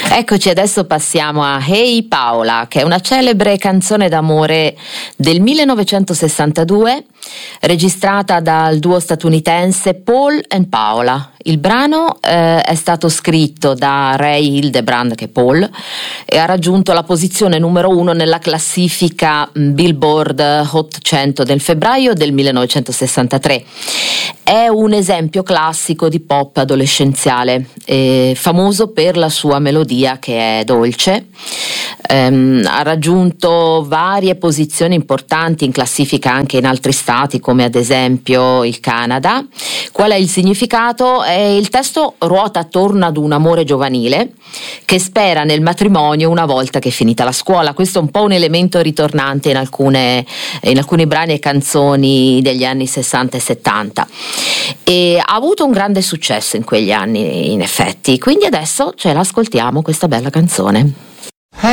Eccoci, adesso passiamo a Hey Paola, che è una celebre canzone d'amore del 1962, registrata dal duo statunitense Paul and Paola. Il brano è stato scritto da Ray Hildebrand, che è Paul, e ha raggiunto la posizione numero 1 nella classifica Billboard Hot 100 del febbraio del 1963. È un esempio classico di pop adolescenziale, famoso per la sua melodia che è dolce. Ha raggiunto varie posizioni importanti in classifica anche in altri stati, come ad esempio il Canada. Qual è il significato? Il testo ruota attorno ad un amore giovanile che spera nel matrimonio una volta che è finita la scuola. Questo è un po' un elemento ritornante in alcuni brani e canzoni degli anni 60 e 70, e ha avuto un grande successo in quegli anni, in effetti. Quindi adesso ce l'ascoltiamo questa bella canzone.